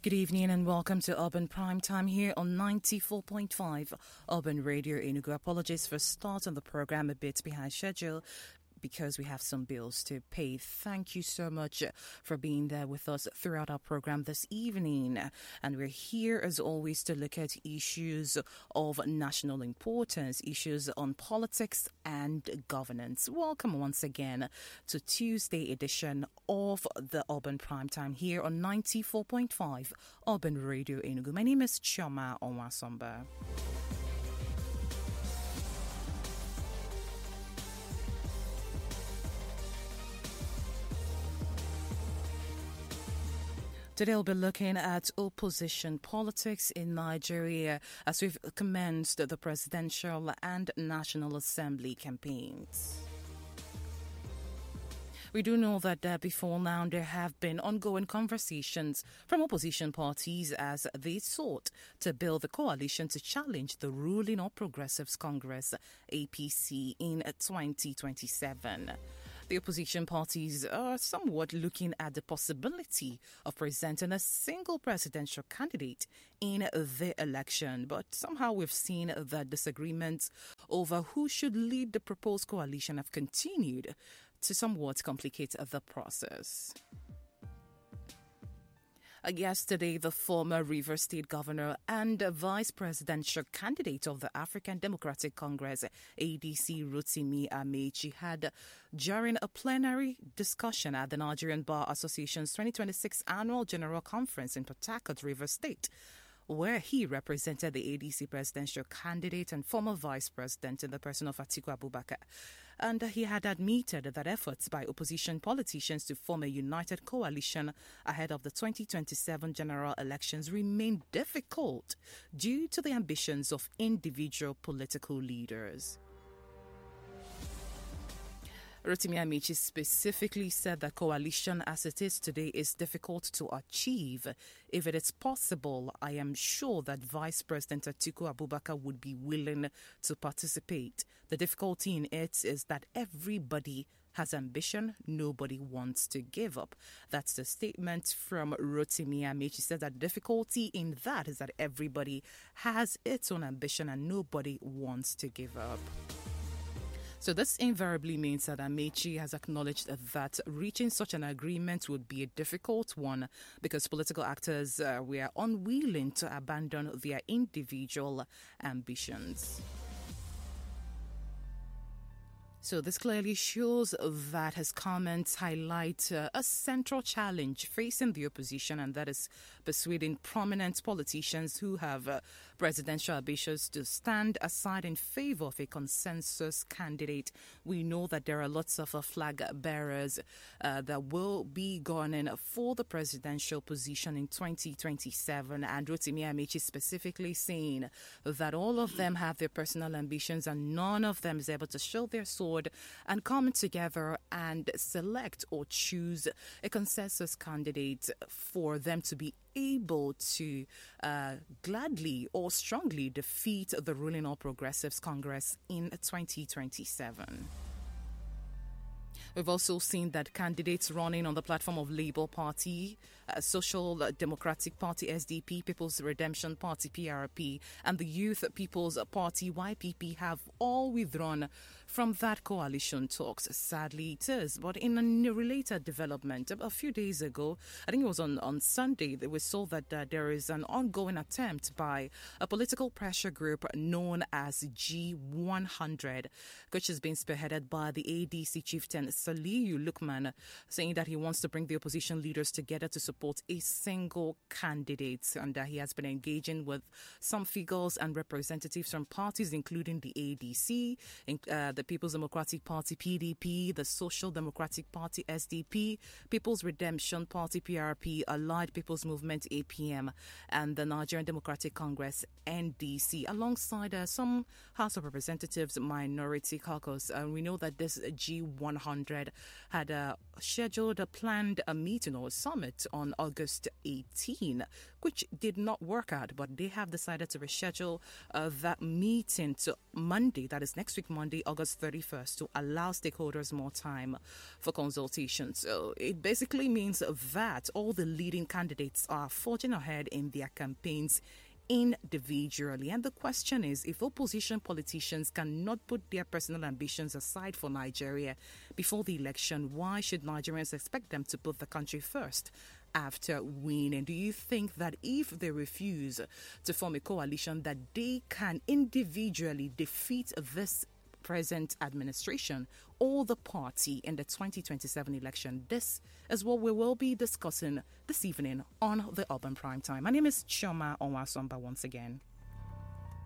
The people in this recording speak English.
Good evening and welcome to Urban Prime Time here on 94.5 Urban Radio Enugu. Apologies for starting the program a bit behind schedule because we have some bills to pay. Thank you so much for being there with us throughout our program this evening. And we're here as always to look at issues of national importance, issues on politics and governance. Welcome once again to Tuesday edition of the Urban Prime Time here on 94.5 Urban Radio Enugu. My name is Chioma Onwasomba. Today we'll be looking at opposition politics in Nigeria as we've commenced the presidential and National Assembly campaigns. We do know that before now there have been ongoing conversations from opposition parties as they sought to build a coalition to challenge the ruling All Progressives Congress APC in 2027. The opposition parties are somewhat looking at the possibility of presenting a single presidential candidate in the election. But somehow we've seen that disagreements over who should lead the proposed coalition have continued to somewhat complicate the process. Yesterday, the former Rivers State Governor and Vice Presidential candidate of the African Democratic Congress, ADC, Rotimi Amaechi, had, during a plenary discussion at the Nigerian Bar Association's 2026 Annual General Conference in Port Harcourt, Rivers State, where he represented the ADC presidential candidate and former vice president in the person of Atiku Abubakar. And he had admitted that efforts by opposition politicians to form a united coalition ahead of the 2027 general elections remain difficult due to the ambitions of individual political leaders. Rotimi Amaechi specifically said that coalition as it is today is difficult to achieve. If it is possible, I am sure that Vice President Atiku Abubakar would be willing to participate. The difficulty in it is that everybody has ambition, nobody wants to give up. That's the statement from Rotimi Amaechi. He said that the difficulty in that is that everybody has its own ambition and nobody wants to give up. So this invariably means that Amaechi has acknowledged that reaching such an agreement would be a difficult one because political actors were unwilling to abandon their individual ambitions. So this clearly shows that his comments highlight a central challenge facing the opposition, and that is persuading prominent politicians who have presidential ambitions to stand aside in favor of a consensus candidate. We know that there are lots of flag bearers that will be gunning for the presidential position in 2027, and Rotimi Amaechi specifically saying that all of them have their personal ambitions and none of them is able to show their sword and come together and select or choose a consensus candidate for them to be able to gladly or strongly defeat the ruling All Progressives Congress in 2027. We've also seen that candidates running on the platform of Labour Party, Social Democratic Party SDP, People's Redemption Party PRP, and the Youth People's Party YPP have all withdrawn from that coalition talks. Sadly, it is. But in a related development, a few days ago, I think it was on Sunday, we saw that there is an ongoing attempt by a political pressure group known as G100, which has been spearheaded by the ADC chieftain Saliu Lukman, saying that he wants to bring the opposition leaders together to support a single candidate, and he has been engaging with some figures and representatives from parties including the ADC, the People's Democratic Party PDP, the Social Democratic Party SDP, People's Redemption Party PRP, Allied People's Movement APM, and the Nigerian Democratic Congress NDC, alongside some House of Representatives Minority Caucus. And we know that this G100 had scheduled a planned meeting or a summit on August 18, which did not work out, but they have decided to reschedule that meeting to Monday, that is next week, Monday, August August 31st to allow stakeholders more time for consultation. So it basically means that all the leading candidates are forging ahead in their campaigns individually. And the question is, if opposition politicians cannot put their personal ambitions aside for Nigeria before the election, why should Nigerians expect them to put the country first after winning? Do you think that if they refuse to form a coalition, that they can individually defeat this present administration or the party in the 2027 election? This is what we will be discussing this evening on the Urban Prime Time. My name is Chioma Onwasomba once again.